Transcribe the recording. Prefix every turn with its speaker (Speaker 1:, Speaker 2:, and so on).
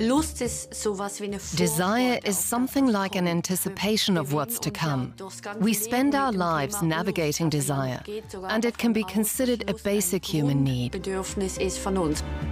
Speaker 1: Desire is something like an anticipation of what's to come. We spend our lives navigating desire, and it can be considered a basic human need.